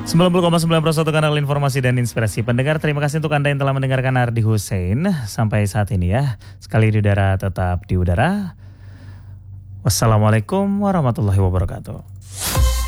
90,9% kanal informasi dan inspirasi pendengar. Terima kasih untuk Anda yang telah mendengarkan Ardi Hussein sampai saat ini ya. Sekali di udara tetap di udara. Wassalamualaikum warahmatullahi wabarakatuh.